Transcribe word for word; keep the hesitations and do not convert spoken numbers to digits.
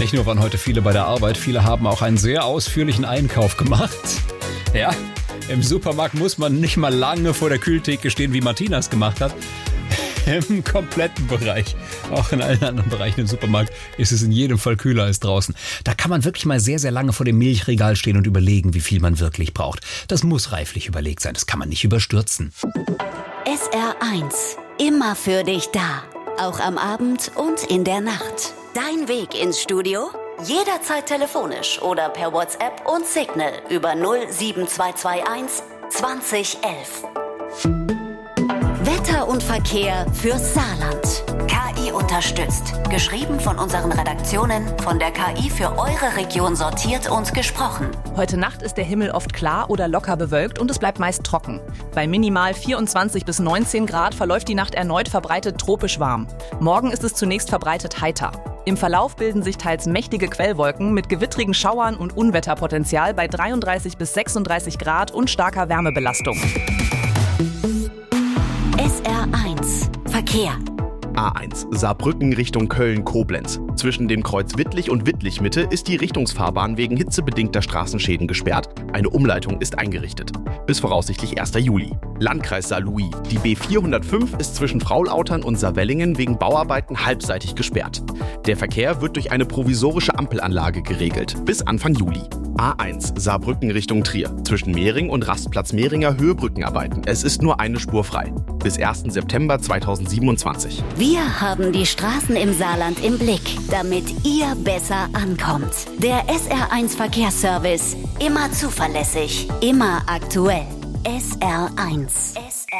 Nicht nur waren heute viele bei der Arbeit, viele haben auch einen sehr ausführlichen Einkauf gemacht. Ja, im Supermarkt muss man nicht mal lange vor der Kühltheke stehen, wie Martina es gemacht hat. Im kompletten Bereich, auch in allen anderen Bereichen im Supermarkt, ist es in jedem Fall kühler als draußen. Da kann man wirklich mal sehr, sehr lange vor dem Milchregal stehen und überlegen, wie viel man wirklich braucht. Das muss reiflich überlegt sein, das kann man nicht überstürzen. S R eins, immer für dich da. Auch am Abend und in der Nacht. Dein Weg ins Studio? Jederzeit telefonisch oder per WhatsApp und Signal über null sieben zwei zwei eins zwanzig elf. Wetter und Verkehr fürs Saarland. K I unterstützt. Geschrieben von unseren Redaktionen, von der K I für eure Region sortiert und gesprochen. Heute Nacht ist der Himmel oft klar oder locker bewölkt und es bleibt meist trocken. Bei minimal vierundzwanzig bis neunzehn Grad verläuft die Nacht erneut verbreitet tropisch warm. Morgen ist es zunächst verbreitet heiter. Im Verlauf bilden sich teils mächtige Quellwolken mit gewittrigen Schauern und Unwetterpotenzial bei dreiunddreißig bis sechsunddreißig Grad und starker Wärmebelastung. S R eins Verkehr. A eins Saarbrücken Richtung Köln-Koblenz. Zwischen dem Kreuz Wittlich und Wittlich-Mitte ist die Richtungsfahrbahn wegen hitzebedingter Straßenschäden gesperrt. Eine Umleitung ist eingerichtet. Bis voraussichtlich erster Juli. Landkreis Saarlouis. Die B vierhundertfünf ist zwischen Fraulautern und Saarwellingen wegen Bauarbeiten halbseitig gesperrt. Der Verkehr wird durch eine provisorische Ampelanlage geregelt. Bis Anfang Juli. A eins Saarbrücken Richtung Trier. Zwischen Mehring und Rastplatz Mehringer Höhebrückenarbeiten. Es ist nur eine Spur frei. Bis ersten September zweitausendsiebenundzwanzig. Wir haben die Straßen im Saarland im Blick, damit ihr besser ankommt. Der S R eins Verkehrsservice. Immer zuverlässig, immer aktuell. S R eins. S R